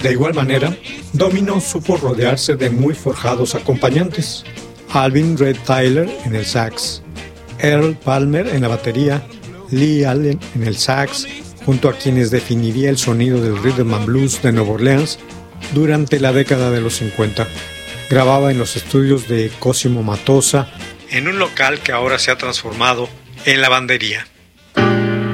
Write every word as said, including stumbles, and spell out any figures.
De igual manera, Domino supo rodearse de muy forjados acompañantes. Alvin Red Tyler en el sax, Earl Palmer en la batería, Lee Allen en el sax, junto a quienes definiría el sonido del rhythm and blues de Nueva Orleans durante la década de los cincuenta. Grababa en los estudios de Cosimo Mattosa, en un local que ahora se ha transformado en lavandería.